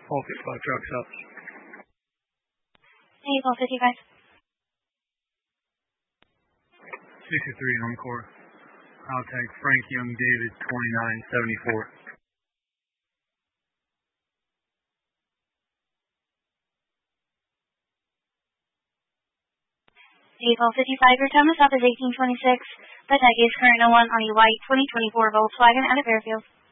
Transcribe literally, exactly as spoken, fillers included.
All fifty-five trucks up. Eight, all fifty-five. sixty-three Encore. I'll take Frank Young David, twenty-nine seventy-four. Eight, all fifty-five. Your time is up is eighteen twenty-six. The tag is current one on a white twenty twenty-four Volkswagen at a Fairfield.